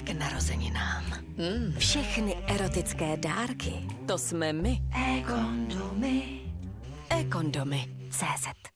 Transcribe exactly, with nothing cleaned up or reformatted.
k narozeninám. Mm. Všechny erotické dárky, to jsme my. E-kondomy. E-kondomy. C Z